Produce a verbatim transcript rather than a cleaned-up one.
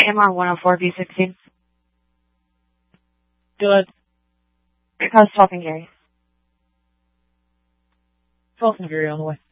I am on one oh four B sixteen. Good. How's talking, Gary? Talking Gary on the way.